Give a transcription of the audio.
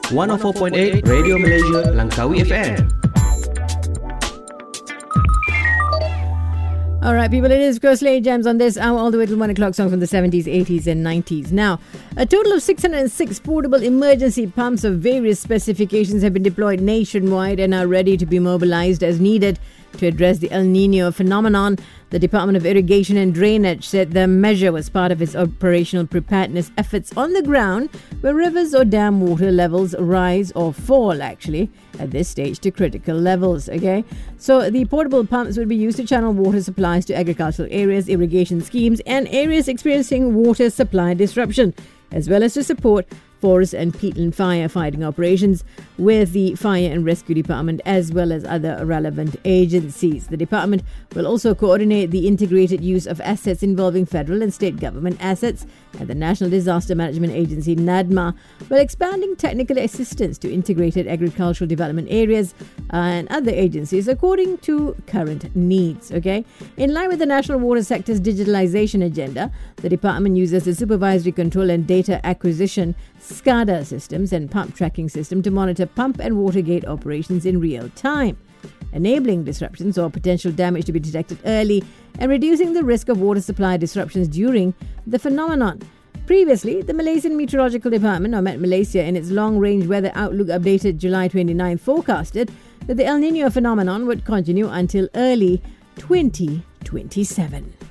104.8 Radio Malaysia Langkawi FM. All right, people, it is Gross Late Jams on this hour, all the way till 1 o'clock, songs from the 70s, 80s and 90s. Now, a total of 606 portable emergency pumps of various specifications have been deployed nationwide and are ready to be mobilized as needed to address the El Nino phenomenon. The Department of Irrigation and Drainage said the measure was part of its operational preparedness efforts on the ground where rivers or dam water levels rise or fall, actually, at this stage to critical levels, okay? So the portable pumps would be used to channel water supplies to agricultural areas, irrigation schemes and areas experiencing water supply disruption, as well as to support forest and peatland firefighting operations with the Fire and Rescue Department as well as other relevant agencies. The department will also coordinate the integrated use of assets involving federal and state government assets at the National Disaster Management Agency, NADMA, while expanding technical assistance to integrated agricultural development areas and other agencies according to current needs. Okay, in line with the national water sector's digitalization agenda, the department uses the supervisory control and data acquisition SCADA systems and pump tracking system to monitor pump and water gate operations in real time, enabling disruptions or potential damage to be detected early and reducing the risk of water supply disruptions during the phenomenon. Previously, the Malaysian Meteorological Department, or Met Malaysia, in its long-range weather outlook updated July 29, forecasted that the El Nino phenomenon would continue until early 2027.